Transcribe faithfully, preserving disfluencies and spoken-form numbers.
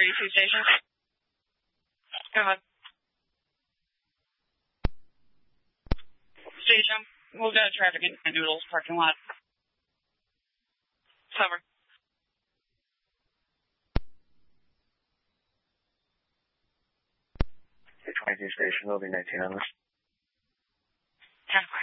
thirty-two station. Go ahead. Station. We'll go to traffic and Noodles parking lot. Cover. twenty-two station, will be nineteen hundred. ten.